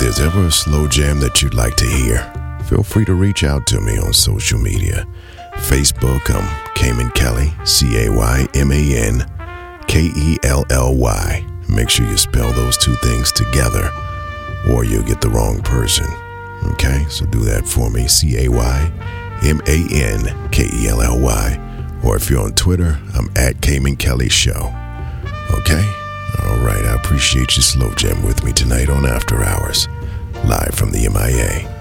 there's ever a slow jam that you'd like to hear, feel free to reach out to me on social media. Facebook, I'm Cayman Kelly, CaymanKelly. Make sure you spell those two things together or you'll get the wrong person. Okay, so do that for me, CaymanKelly. Or if you're on Twitter, I'm at Cayman Kelly Show. Okay? All right, I appreciate you slow jam with me tonight on After Hours, live from the MIA.